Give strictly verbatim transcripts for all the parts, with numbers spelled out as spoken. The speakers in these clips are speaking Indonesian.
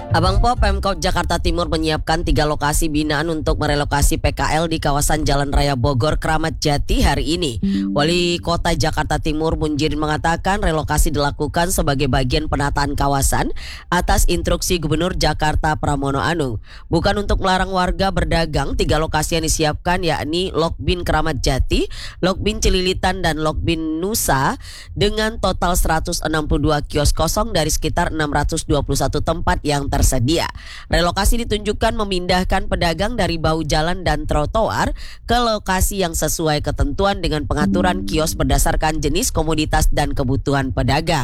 Abang Po, Pemkot Jakarta Timur menyiapkan tiga lokasi binaan untuk merelokasi P K L di kawasan Jalan Raya Bogor, Kramat Jati hari ini. Wali Kota Jakarta Timur Munjirin mengatakan relokasi dilakukan sebagai bagian penataan kawasan atas instruksi Gubernur Jakarta Pramono Anung. Bukan untuk melarang warga berdagang, tiga lokasi yang disiapkan yakni Lokbin Kramat Jati, Lokbin Cililitan, dan Lokbin Nusa dengan total seratus enam puluh dua kios kosong dari sekitar enam ratus dua puluh satu tempat yang tersedia. Tersedia. Relokasi ditunjukkan memindahkan pedagang dari bahu jalan dan trotoar ke lokasi yang sesuai ketentuan dengan pengaturan kios berdasarkan jenis komoditas dan kebutuhan pedagang.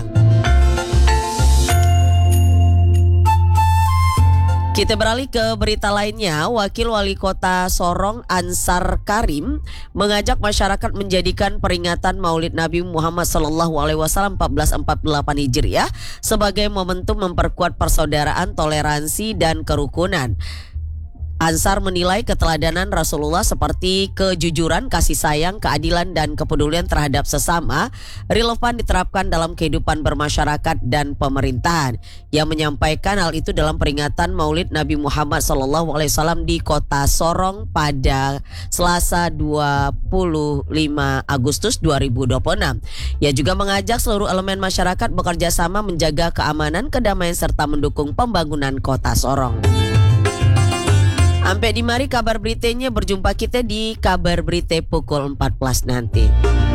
Kita beralih ke berita lainnya. Wakil Wali Kota Sorong Ansar Karim mengajak masyarakat menjadikan peringatan Maulid Nabi Muhammad Sallallahu Alaihi Wasallam seribu empat ratus empat puluh delapan Hijriah sebagai momentum memperkuat persaudaraan, toleransi, dan kerukunan. Ansar menilai keteladanan Rasulullah seperti kejujuran, kasih sayang, keadilan, dan kepedulian terhadap sesama relevan diterapkan dalam kehidupan bermasyarakat dan pemerintahan. Ia menyampaikan hal itu dalam peringatan Maulid Nabi Muhammad Sallallahu Alaihi Wasallam di Kota Sorong pada Selasa dua puluh lima Agustus dua ribu dua puluh enam. Ia juga mengajak seluruh elemen masyarakat bekerja sama menjaga keamanan, kedamaian, serta mendukung pembangunan Kota Sorong. Sampai di mari kabar beritanya, berjumpa kita di kabar berita pukul empat belas nanti.